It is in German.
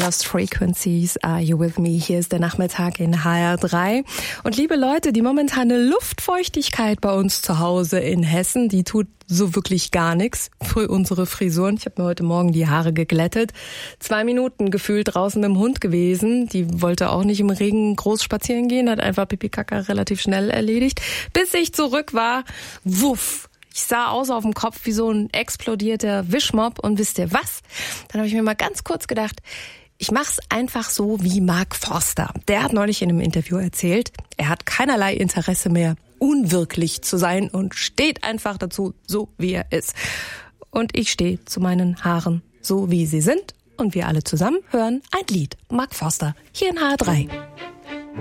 Lost Frequencies, Are You With Me? Hier ist der Nachmittag in HR3. Und liebe Leute, die momentane Luftfeuchtigkeit bei uns zu Hause in Hessen, die tut so wirklich gar nichts für unsere Frisuren. Ich habe mir heute Morgen die Haare geglättet. 2 Minuten gefühlt draußen mit dem Hund gewesen. Die wollte auch nicht im Regen groß spazieren gehen, hat einfach Pipi-Kaka relativ schnell erledigt. Bis ich zurück war, wuff. Ich sah aus auf dem Kopf wie so ein explodierter Wischmopp und wisst ihr was? Dann habe ich mir mal ganz kurz gedacht, ich mach's einfach so wie Mark Forster. Der hat neulich in einem Interview erzählt, er hat keinerlei Interesse mehr, unwirklich zu sein und steht einfach dazu, so wie er ist. Und ich stehe zu meinen Haaren, so wie sie sind. Und wir alle zusammen hören ein Lied. Mark Forster, hier in HR3.